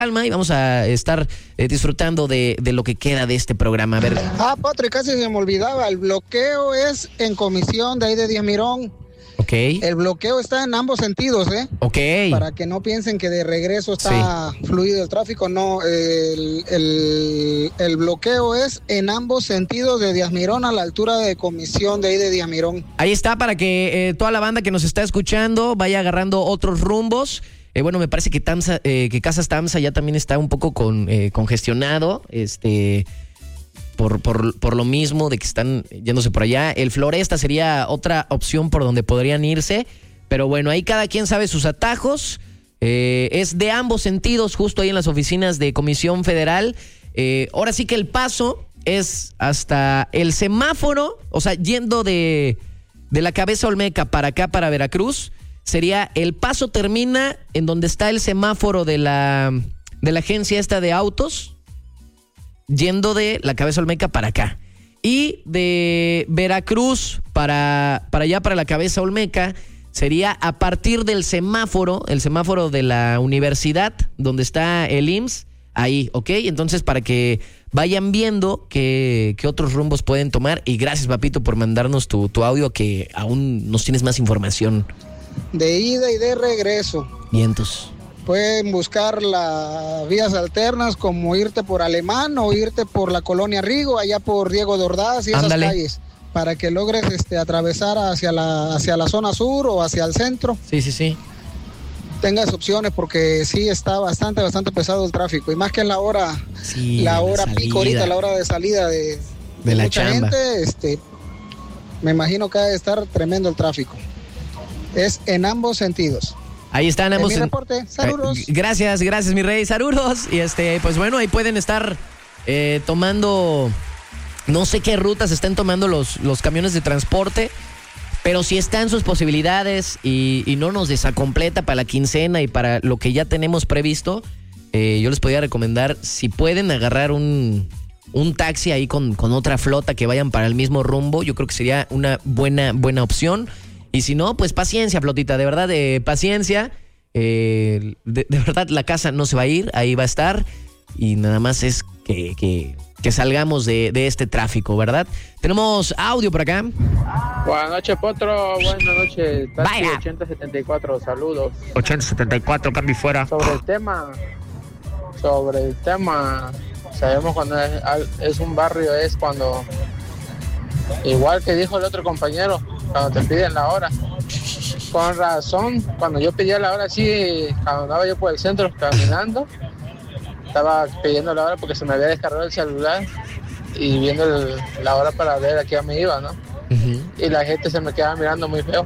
calma y vamos a estar disfrutando de lo que queda de este programa. A ver. Potro, casi se me olvidaba, el bloqueo es en comisión de ahí de Díaz Mirón. Ok. El bloqueo está en ambos sentidos, Ok. Para que no piensen que de regreso está fluido el tráfico, no, el bloqueo es en ambos sentidos de Díaz Mirón a la altura de comisión de ahí de Díaz Mirón. Ahí está, para que toda la banda que nos está escuchando vaya agarrando otros rumbos. Bueno, me parece que Casas Tamsa ya también está un poco congestionado, por lo mismo de que están yéndose por allá. El Floresta sería otra opción por donde podrían irse, pero bueno, ahí cada quien sabe sus atajos. Es de ambos sentidos, justo ahí en las oficinas de Comisión Federal. Ahora sí que el paso es hasta el semáforo, o sea, yendo de la Cabeza Olmeca para acá, para Veracruz, sería el paso termina en donde está el semáforo de la agencia esta de autos, yendo de la Cabeza Olmeca para acá. Y de Veracruz para allá, para la Cabeza Olmeca, sería a partir del semáforo, el semáforo de la universidad, donde está el IMSS, ahí, ¿ok? Entonces, para que vayan viendo qué otros rumbos pueden tomar. Y gracias, papito, por mandarnos tu audio, que aún nos tienes más información. De ida y de regreso. Vientos. Pueden buscar las vías alternas, como irte por Alemán o irte por la Colonia Rigo, allá por Diego de Ordaz y esas calles, para que logres atravesar hacia la zona sur o hacia el centro. Sí. Tengas opciones, porque sí está bastante pesado el tráfico, y más que en la hora pico ahorita, la hora de salida de la mucha chamba. Gente, me imagino que ha de estar tremendo el tráfico. Es en ambos sentidos. Ahí están ambos. Mi reporte, saludos. Gracias, mi rey, saludos. Y pues bueno, ahí pueden estar tomando, no sé qué rutas están tomando los camiones de transporte, pero si está en sus posibilidades y no nos desacompleta para la quincena y para lo que ya tenemos previsto, yo les podría recomendar, si pueden agarrar un taxi ahí con otra flota que vayan para el mismo rumbo, yo creo que sería una buena opción. Y si no, pues paciencia, flotita, de verdad, paciencia. De verdad, la casa no se va a ir, ahí va a estar. Y nada más es que salgamos de este tráfico, ¿verdad? Tenemos audio por acá. Buenas noches, Potro. Buenas noches. Taxi 8074, saludos. 8074, cambio fuera. Sobre el tema, sabemos cuando es un barrio, es cuando, igual que dijo el otro compañero, cuando te piden la hora. Con razón, cuando yo pedía la hora, sí, cuando andaba yo por el centro caminando, estaba pidiendo la hora porque se me había descargado el celular y viendo la hora para ver a qué me iba, ¿no? Uh-huh. Y la gente se me quedaba mirando muy feo.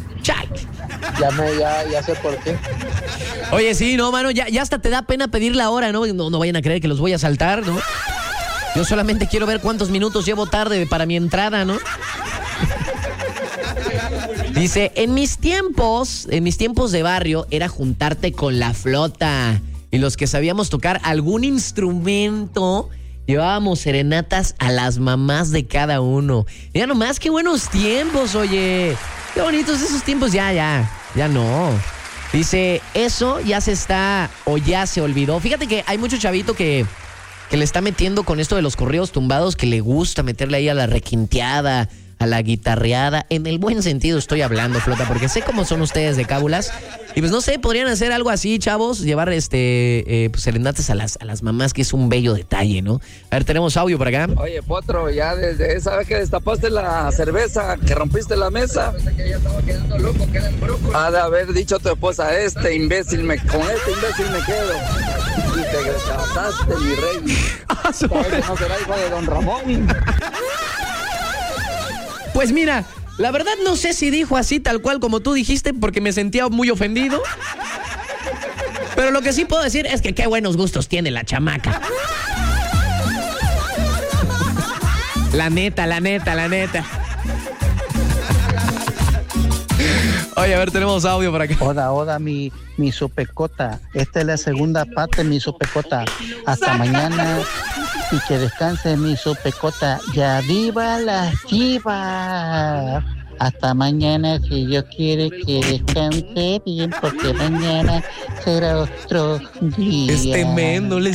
Ya sé por qué. Oye, sí, no, mano, ya hasta te da pena pedir la hora, ¿no? No vayan a creer que los voy a saltar, ¿no? Yo solamente quiero ver cuántos minutos llevo tarde para mi entrada, ¿no? Dice, en mis tiempos de barrio era juntarte con la flota y los que sabíamos tocar algún instrumento llevábamos serenatas a las mamás de cada uno. Mira nomás, qué buenos tiempos, oye. Qué bonitos esos tiempos, ya no. Dice, eso ya se está o ya se olvidó. Fíjate que hay mucho chavito que le está metiendo con esto de los corridos tumbados, que le gusta meterle ahí a la requinteada, a la guitarreada, en el buen sentido estoy hablando, flota, porque sé cómo son ustedes de cábulas. Y pues no sé, podrían hacer algo así, chavos, llevar pues serenatas a las mamás, que es un bello detalle, ¿no? A ver, tenemos audio por acá. Oye, Potro, ya desde esa vez que destapaste la cerveza, que rompiste la mesa, ha de haber dicho a tu esposa, con este imbécil me quedo. Y te casaste, mi rey. No será hijo de don Ramón. Pues mira, la verdad no sé si dijo así tal cual como tú dijiste, porque me sentía muy ofendido. Pero lo que sí puedo decir es que qué buenos gustos tiene la chamaca. La neta. Oye, a ver, tenemos audio por acá. Oda, mi sopecota. Esta es la segunda parte, mi sopecota. Hasta mañana. Y que descanse mi sopecota. Ya viva las chivas. Hasta mañana, si Dios quiere que descanse bien, porque mañana será otro día. Men no le